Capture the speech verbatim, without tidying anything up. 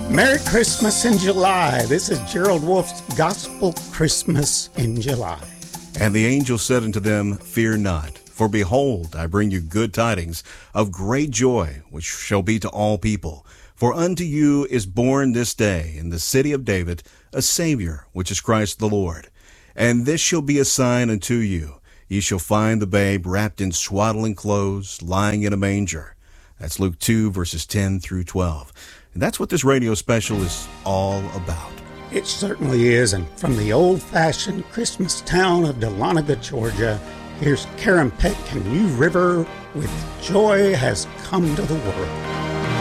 Merry Christmas in July. This is Gerald Wolfe's Gospel Christmas in July. And the angel said unto them, Fear not, for behold, I bring you good tidings of great joy, which shall be to all people. For unto you is born this day in the city of David a Savior, which is Christ the Lord. And this shall be a sign unto you. Ye shall find the babe wrapped in swaddling clothes, lying in a manger. That's Luke two, verses ten through twelve. And that's what this radio special is all about. It certainly is. And from the old-fashioned Christmas town of Dahlonega, Georgia, here's Karen Peck and New River with Joy Has Come to the World.